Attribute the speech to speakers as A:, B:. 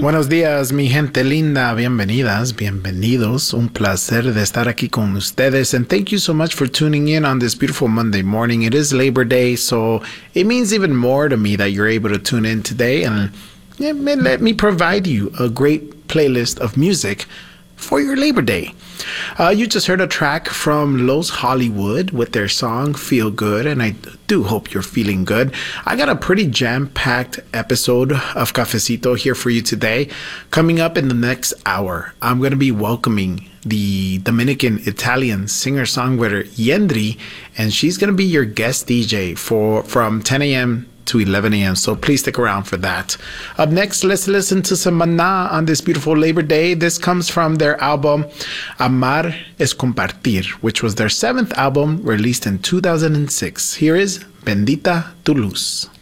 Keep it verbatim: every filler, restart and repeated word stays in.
A: Buenos días, mi gente linda. Bienvenidas, bienvenidos. Un placer de estar aquí con ustedes. And thank you so much for tuning in on this beautiful Monday morning. It is Labor Day, so it means even more to me that you're able to tune in today and yeah, let me provide you a great playlist of music for your Labor Day. Uh, you just heard a track from Los Hollywood with their song Feel Good, and I do hope you're feeling good. I got a pretty jam-packed episode of Cafecito here for you today. Coming up in the next hour, I'm going to be welcoming the Dominican-Italian singer-songwriter Yendri, and she's going to be your guest D J for from ten a.m. to eleven a.m. So please stick around for that. Up next, let's listen to some Maná on this beautiful Labor Day. This comes from their album Amar es Compartir, which was their seventh album released in two thousand six. Here is Bendita Tu Luz.